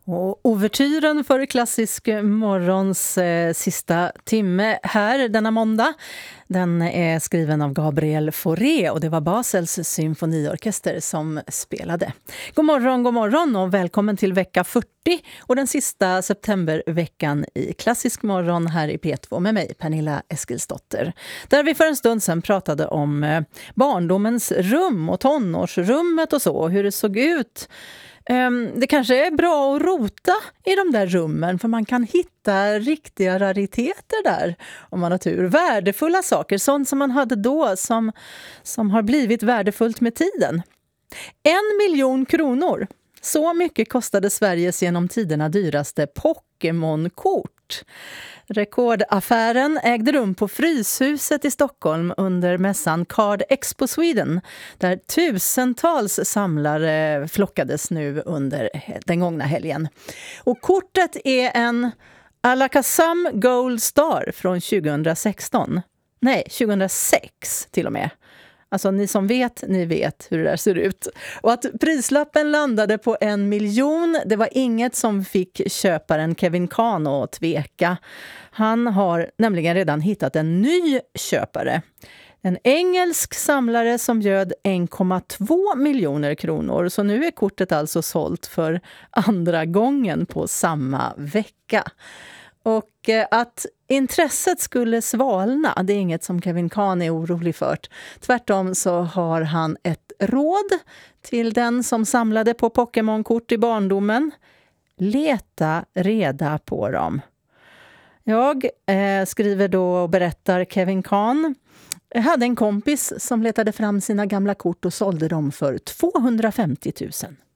Och ouvertyren för klassisk morgons sista timme här denna måndag, den är skriven av Gabriel Fauré och det var Basels symfoniorkester som spelade. God morgon och välkommen till vecka 40 och den sista septemberveckan i klassisk morgon här i P2 med mig, Pernilla Eskilsdotter. Där vi för en stund sedan pratade om barndomens rum och tonårsrummet och så, och hur det såg ut. Det kanske är bra att rota i de där rummen för man kan hitta riktiga rariteter där om man har tur. Värdefulla saker, sånt som man hade då som har blivit värdefullt med tiden. 1 miljon kronor. Så mycket kostade Sveriges genom tiderna dyraste Pokémon-kort. Rekordaffären ägde rum på Fryshuset i Stockholm under mässan Card Expo Sweden, där tusentals samlare flockades nu under den gångna helgen. Och kortet är en Alakazam Gold Star från 2006 till och med. Alltså ni som vet, ni vet hur det där ser ut. Och att prislappen landade på 1 miljon, det var inget som fick köparen Kevin Kahn att tveka. Han har nämligen redan hittat en ny köpare. En engelsk samlare som bjöd 1,2 miljoner kronor. Så nu är kortet alltså sålt för andra gången på samma vecka. Och att intresset skulle svalna, det är inget som Kevin Kahn är orolig för. Tvärtom så har han ett råd till den som samlade på Pokémon-kort i barndomen. Leta reda på dem. Jag skriver då och berättar Kevin Kahn. Jag hade en kompis som letade fram sina gamla kort och sålde dem för 250 000.